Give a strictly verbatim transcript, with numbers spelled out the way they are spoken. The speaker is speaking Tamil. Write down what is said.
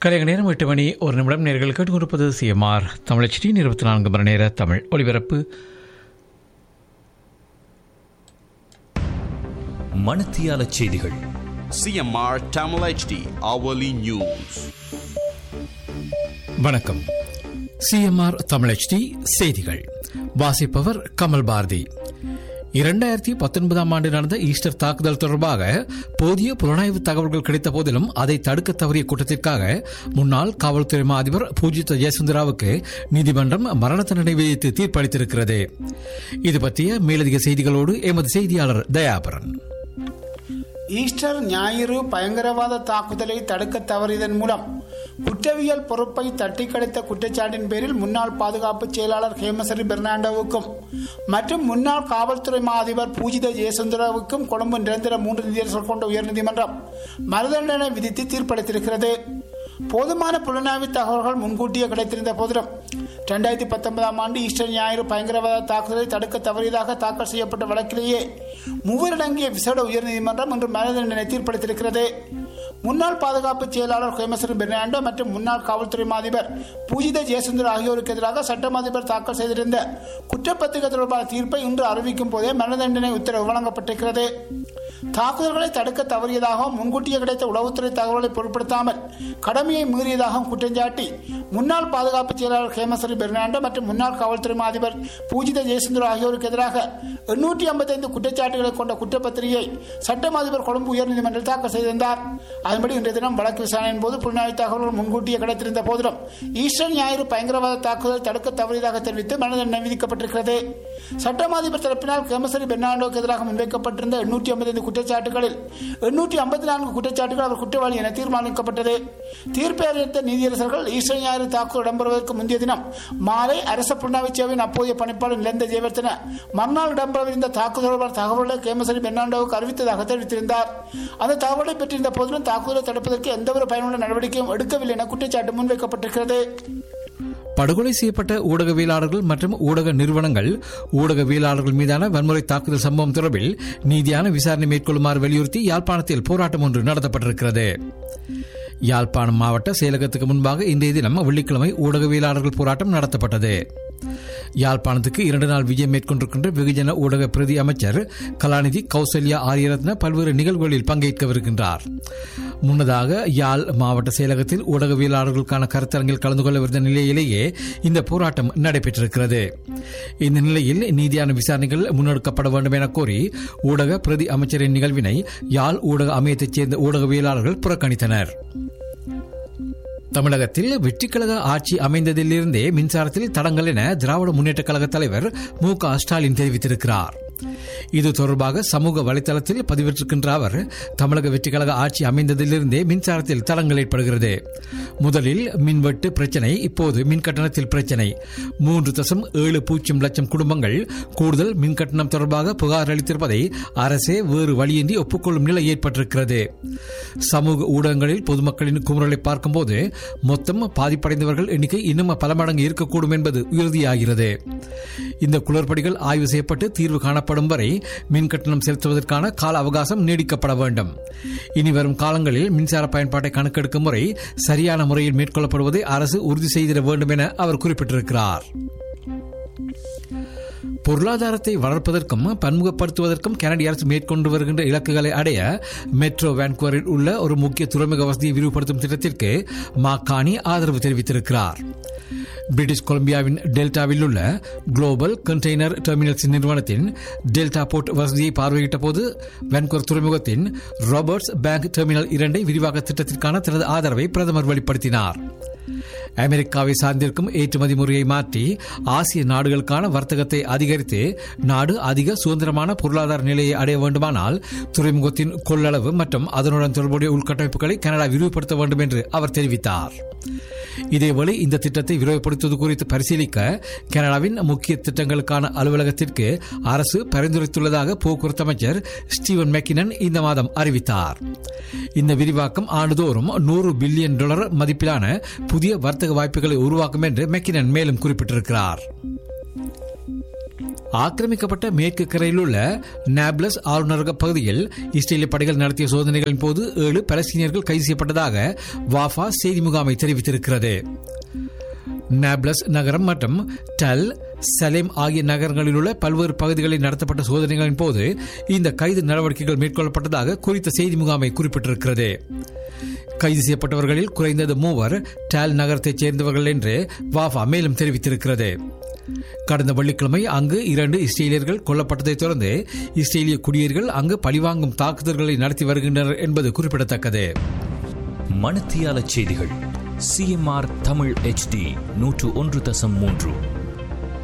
கலைஞர் நேரம் எட்டு மணி ஒரு நிமிடம் நேர்கள் கேட்டுக்கொண்டிருப்பது சிஎம்ஆர் தமிழச்சி இருபத்தி நான்கு மணி நேர தமிழ் ஒலிபரப்பு. மணித்தியால செய்திகள். CMR Tamil HD hourly news. வணக்கம். சிஎம்ஆர் தமிழச்சி செய்திகள் வாசிப்பவர் கமல் பாரதி. இரண்டாயிரத்தி பத்தொன்பதாம் ஆண்டு நடந்த ஈஸ்டர் தாக்குதல் தொடர்பாக போதிய புலனாய்வு தகவல்கள் கிடைத்த போதிலும் அதை தடுக்க தவறிய குற்றத்திற்காக முன்னாள் காவல்துறை மா அதிபர் பூஜித ஜெயசுந்தராவுக்கு நீதிமன்றம் மரண தண்டனை விதித்து தீர்ப்பளித்திருக்கிறது. இது பற்றிய மேலதிக செய்திகளோடு எமது செய்தியாளர் தயாபரன். ஈஸ்டர் ஞாயிறு பயங்கரவாத தாக்குதலை தடுக்க தவறியதன் மூலம் குற்றவியல் பொறுப்பை தட்டி கிடைத்த குற்றச்சாட்டின் பேரில் முன்னாள் பாதுகாப்பு செயலாளர் ஹேமஸ்ரீ பெர்னாண்டோவுக்கும் மற்றும் முன்னாள் காவல்துறை மா அதிபர் பூஜித ஜெயசுந்தராவுக்கும் கொழும்பு நிரந்தர மூன்று நீதியரசர்கள் கொண்ட உயர்நீதிமன்றம் மரணதண்டனை விதித்து தீர்ப்பளித்திருக்கிறது. போதுமான புலனாய்வு தகவல்கள் முன்கூட்டியே கிடைத்திருந்த போதிலும் இரண்டாயிரத்தி பத்தொன்பதாம் ஆண்டு ஈஸ்டர் ஞாயிறு பயங்கரவாத தாக்குதலை தடுக்க தவறியதாக தாக்கல் செய்யப்பட்ட வழக்கிலேயே மூவரடங்கிய விசேட உயர்நீதிமன்றம் இன்று மரண தண்டனை தீர்ப்பளித்திருக்கிறது. முன்னாள் பாதுகாப்பு செயலாளர் ஹேமஸ்ரீ பெர்னாண்டோ மற்றும் முன்னாள் காவல்துறை அதிபர் பூஜித ஜெயசுந்தர் ஆகியோருக்கு எதிராக சட்ட அதிபர் தாக்கல் செய்திருந்த குற்றப்பத்திரிகை தொடர்பான தீர்ப்பை இன்று அறிவிக்கும் போதே மரண தண்டனை உத்தரவு வழங்கப்பட்டிருக்கிறது. தாக்குதல்களை தடுக்க தவறியதாகவும் முன்கூட்டியே கிடைத்த உளவுத்துறை தகவல்களை பொருட்படுத்தாமல் கடமையை மீறியதாகவும் குற்றஞ்சாட்டி முன்னாள் பாதுகாப்பு செயலாளர் ஹேமஸ்ரீ பெர்னாண்டோ மற்றும் முன்னாள் காவல்துறை அதிபர் பூஜித ஜெயசுந்தர் ஆகியோருக்கு எதிராக எண்ணூற்றி ஐம்பத்தி ஐந்து குற்றச்சாட்டுகளை கொண்ட குற்றப்பத்திரிகை சட்ட அதிபர் கொழும்பு உயர்நீதிமன்றம் தாக்கல் செய்திருந்தார். அதன்படி இன்றைய தினம் வழக்கு விசாரணையின் போது புலனாய்வு தகவல்கள் முன்கூட்டியே கிடைத்திருந்த போதிலும் ஈஸ்டர் ஞாயிறு பயங்கரவாத தாக்குதல் தடுக்க தவறியதாக தெரிவித்து மரண தண்டனை விதிக்கப்பட்டிருக்கிறது. சட்ட அதிபர் தரப்பினால் ஹேமஸ்ரீ பெர்னாண்டோவுக்கு எதிராக முன்வைக்கப்பட்டிருந்த எண்ணூற்றி ஐம்பத்தி ஐந்து குற்றச்சாட்டுகளில் எண்ணூற்றி ஐம்பத்தி நான்கு குற்றச்சாட்டுகள் அவர் குற்றவாளி என தீர்மானிக்கப்பட்டது. தீர்ப்பை அறிவித்த நீதியரசர்கள் ஈஸ்டர் ஞாயிறு தாக்குதல் இடம்பெறுவதற்கு முந்தைய தினம் மாலை அரச புலனாய்வு சேவையின் அப்போதைய பணிப்பாளர் நிலந்த ஜெயவர்தன மறுநாள் இடம்பெறவிருந்த தாக்குதல் தொடர்பான தகவல்களை ஹேமஸ்ரீ பெர்னாண்டோவுக்கு அறிவித்ததாக தெரிவித்திருந்தார். அந்த தகவலை பெற்றிருந்த போதிலும் தாக்குதலை தடுப்பதற்கு எந்தவொரு பயனுள்ள நடவடிக்கையும் எடுக்கவில்லை என குற்றச்சாட்டு முன்வைக்கப்பட்டிருக்கிறது. படுகொலை செய்யப்பட்ட ஊடகவியலாளர்கள் மற்றும் ஊடக நிறுவனங்கள் ஊடகவியலாளர்கள் மீதான வன்முறை தாக்குதல் சம்பவம் தொடர்பில் நீதியான விசாரணை மேற்கொள்ளுமாறு வலியுறுத்தி யாழ்ப்பாணத்தில் போராட்டம் ஒன்று நடத்தப்பட்டிருக்கிறது. யாழ்ப்பாணம் மாவட்ட செயலகத்துக்கு முன்பாக இன்றைய தினம் வெள்ளிக்கிழமை ஊடகவியலாளர்கள் போராட்டம் நடத்தப்பட்டது. யாழ்ப்பாணத்துக்கு இரண்டு நாள் விஜயம் மேற்கொண்டிருக்கின்ற வெகுஜன ஊடக பிரதி அமைச்சர் கலாநிதி கௌசல்யா ஆரியரத்ன பல்வேறு நிகழ்வுகளில் பங்கேற்கவிருக்கின்றார். முன்னதாக யாழ் மாவட்ட செயலகத்தில் ஊடகவியலாளர்களுக்கான கருத்தரங்கில் கலந்து கொள்ளவிருந்த நிலையிலேயே இந்த போராட்டம் நடைபெற்றிருக்கிறது. இந்த நிலையில் நீதியான விசாரணைகள் முன்னெடுக்கப்பட வேண்டும் என கோரி ஊடக பிரதி அமைச்சரின் நிகழ்வினை யாழ் ஊடக அமையத்தைச் சேர்ந்த ஊடகவியலாளர்கள் புறக்கணித்தனர். தமிழகத்தில் வெற்றிக்கழக ஆட்சி அமைந்ததிலிருந்தே மின்சாரத்தில் தடங்கள் என திராவிட முன்னேற்ற கழக தலைவர் மு க ஸ்டாலின் தெரிவித்திருக்கிறார். இது தொடர்பாக சமூக வலைதளத்தில் பதிவிட்டிருக்கின்ற அவர், தமிழக வெற்றிக்கழக ஆட்சி அமைந்ததிலிருந்தே மின்சாரத்தில் தடங்கள் ஏற்படுகிறது. முதலில் மின்வெட்டு பிரச்சினை, இப்போது மின் கட்டணத்தில் பிரச்சினை. மூன்று தசம் ஏழு பூஜ்ஜியம் லட்சம் குடும்பங்கள் கூடுதல் மின் கட்டணம் தொடர்பாக புகார் அளித்திருப்பதை அரசே வேறு வழியின்றி ஒப்புக்கொள்ளும் நிலை ஏற்பட்டிருக்கிறது. சமூக ஊடகங்களில் பொதுமக்களின் குமுறலை பார்க்கும்போது மொத்தம் பாதிப்படைந்தவர்கள் எண்ணிக்கை இன்னும் பல மடங்கு இருக்கக்கூடும் என்பது உறுதியாகிறது. இந்த குளறுபடிகள் ஆய்வு செய்யப்பட்டு தீர்வு காணப்படும் வரை மின் கட்டணம் செலுத்துவதற்கான கால அவகாசம் நீடிக்கப்பட வேண்டும். இனி வரும் காலங்களில் மின்சார பயன்பாட்டை கணக்கெடுக்கும் முறை சரியான முறையில் மேற்கொள்ளப்படுவதை அரசு உறுதி செய்திட வேண்டும் என அவர் குறிப்பிட்டிருக்கிறார். பொருளாதாரத்தை வளர்ப்பதற்கும் பன்முகப்படுத்துவதற்கும் கனடிய அரசு மேற்கொண்டு வருகின்ற இலக்குகளை அடைய மெட்ரோ வான்கூவரில் உள்ள ஒரு முக்கிய துறைமுக வசதியை விரிவுபடுத்தும் திட்டத்திற்கு மாக்கானி ஆதரவு தெரிவித்திருக்கிறார். பிரிட்டிஷ் கொலம்பியாவின் டெல்டாவில் உள்ள குளோபல் கண்டெய்னர் டெர்மினல்ஸ் நிறுவனத்தின் டெல்டா போர்ட் வசதியை பார்வையிட்ட போது வான்கூவர் துறைமுகத்தின் ராபர்ட்ஸ் பேங்க் டெர்மினல் இரண்டை விரிவாக்க திட்டத்திற்கான தனது ஆதரவை பிரதமர் வெளிப்படுத்தினார். அமெரிக்காவை சார்ந்திருக்கும் ஏற்றுமதி முறையை மாற்றி ஆசிய நாடுகளுக்கான வர்த்தகத்தை அதிகரித்து நாடு அதிக சுதந்திரமான பொருளாதார நிலையை அடைய வேண்டுமானால் துறைமுகத்தின் கொள்ளளவு மற்றும் அதனுடன் தொடர்புடைய உள்கட்டமைப்புகளை கனடா விரிவுபடுத்த வேண்டும் என்று அவர் தெரிவித்தார். இதேவேளை இந்த திட்டத்தை விரிவுபடுத்துவது குறித்து பரிசீலிக்க கனடாவின் முக்கிய திட்டங்களுக்கான அலுவலகத்திற்கு அரசு பரிந்துரைத்துள்ளதாக போக்குவரத்து அமைச்சர் ஸ்டீவன் மெக்கினன் இந்த மாதம் அறிவித்தார். இந்த விரிவாக்கம் ஆண்டுதோறும் நூறு பில்லியன் டாலர் மதிப்பிலான புதிய வர்த்தக வாய்ப்புகளை உருவாக்கும் என்று மெக்கினன் மேலும் குறிப்பிட்டிருக்கிறார். ஆக்கிரமிக்கப்பட்ட மேற்கு கரையில் உள்ள நாப்லஸ் ஆளுநரக பகுதியில் இஸ்ரேலிய படைகள் நடத்திய சோதனைகளின் போது ஏழு பலஸ்தீனியர்கள் கைது செய்யப்பட்டதாக வாஃபா செய்தி முகாமை தெரிவித்திருக்கிறது. நாப்லஸ் நகரம் மற்றும் டல் சலேம் ஆகிய நகரங்களில் உள்ள பல்வேறு பகுதிகளில் நடத்தப்பட்ட சோதனைகளின் போது இந்த கைது நடவடிக்கைகள் மேற்கொள்ளப்பட்டதாக குறித்த செய்தி முகாமை குறிப்பிட்டிருக்கிறது. கைது செய்யப்பட்டவர்களில் குறைந்தது மூவர் டால் நகரத்தைச் சேர்ந்தவர்கள் என்று வாஃபா மேலும் தெரிவித்திருக்கிறது. கடந்த வெள்ளிக்கிழமை அங்கு இரண்டு இஸ்ரேலியர்கள் கொல்லப்பட்டதைத் தொடர்ந்து இஸ்ரேலிய குடியேறிகள் அங்கு பழிவாங்கும் தாக்குதல்களை நடத்தி வருகின்றனர் என்பது குறிப்பிடத்தக்கது. மணத்தியால செய்திகள் சிஎம்ஆர் தமிழ் எச்டி நூற்று ஒன்று தசம் மூன்று.